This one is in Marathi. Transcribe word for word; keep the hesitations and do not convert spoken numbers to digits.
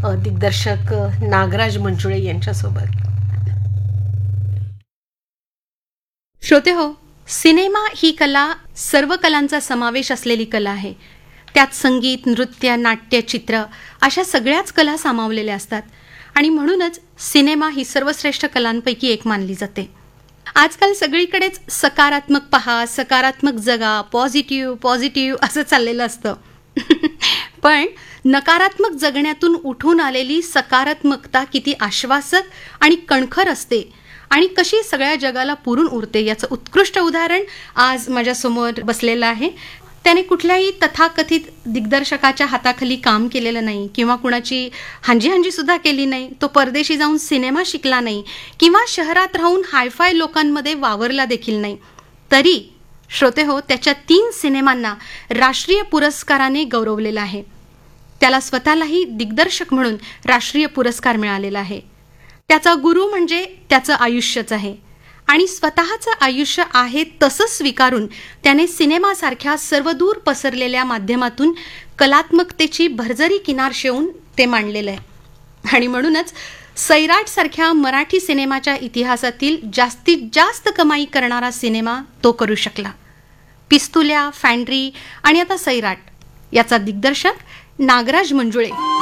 अ, दिग्दर्शक अ, नागराज मंजुळे यांच्यासोबत. श्रोते हो, सिनेमा ही कला सर्व कलांचा समावेश असलेली कला आहे. त्यात संगीत, नृत्य, नाट्य, चित्र अशा सगळ्याच कला सामावलेल्या असतात आणि म्हणूनच सिनेमा ही सर्वश्रेष्ठ कलांपैकी एक मानली जाते. आजकाल सगळीकडेच सकारात्मक पहा, सकारात्मक जगा, पॉझिटिव्ह पॉझिटिव्ह असं चाललेलं असतं. पण नकारात्मक जगण्यातून उठून आलेली सकारात्मकता किती आश्वासक आणि कणखर असते आणि कशी सगळ्या जगाला पुरून उरते याचं उत्कृष्ट उदाहरण आज माझ्यासमोर बसलेलं आहे. त्याने कुठल्याही तथाकथित दिग्दर्शकाच्या हाताखाली काम केलेलं नाही किंवा कुणाची हांजी हांजी सुद्धा केली नाही. तो परदेशी जाऊन सिनेमा शिकला नाही किंवा शहरात राहून हायफाय लोकांमध्ये वावरला देखील नाही. तरी श्रोते हो, त्याच्या तीन सिनेमांना राष्ट्रीय पुरस्काराने गौरवलेलं आहे. त्याला स्वतःलाही दिग्दर्शक म्हणून राष्ट्रीय पुरस्कार मिळालेला आहे. त्याचा गुरु म्हणजे त्याचं आयुष्यच आहे आणि स्वतःचं आयुष्य आहे तसं स्वीकारून त्याने सिनेमासारख्या सर्वदूर पसरलेल्या माध्यमातून कलात्मकतेची भरजरी किनार शेवून ते मांडलेलं आहे. आणि म्हणूनच सैराटसारख्या मराठी सिनेमाच्या इतिहासातील जास्तीत जास्त कमाई करणारा सिनेमा तो करू शकला. पिस्तुल्या, फॅन्ड्री आणि आता सैराट याचा दिग्दर्शक नागराज मंजुळे.